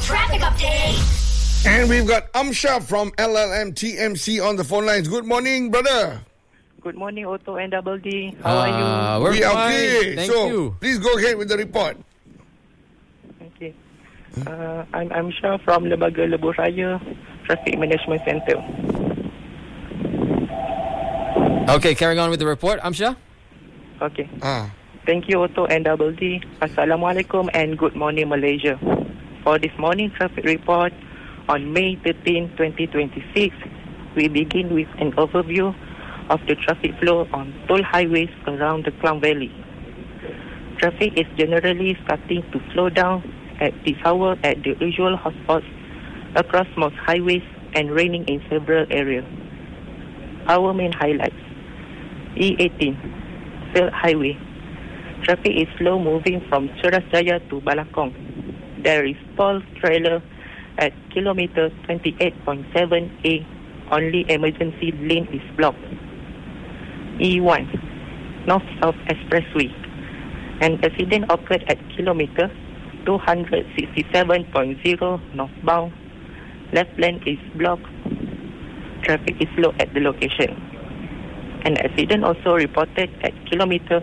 Traffic update. And we've got Amsha from LLM TMC on the phone lines. Good morning, brother. Good morning, Otto and Double D. How are you? We're We are fine. okay. Thank So, you. please go ahead with the report. Okay. I'm Shah from Lembaga Lebuh Raya Traffic Management Center. Okay, carrying on with the report, Amsha. Okay. Ah. Thank you, Otto and Double D. Assalamualaikum and good morning, Malaysia. For this morning traffic report on May 13, 2026, we begin with an overview of the traffic flow on toll highways around the Klang Valley. Traffic is generally starting to slow down at this hour at the usual hotspots across most highways and raining in several areas. Our main highlights: E18, Field Highway. Traffic is slow moving from Surasjaya to Balakong. There is stalled trailer at kilometer 28.7A. Only emergency lane is blocked. E1, North-South Expressway. An accident occurred at kilometer 267.0 northbound. Left lane is blocked. Traffic is slow at the location. An accident also reported at kilometer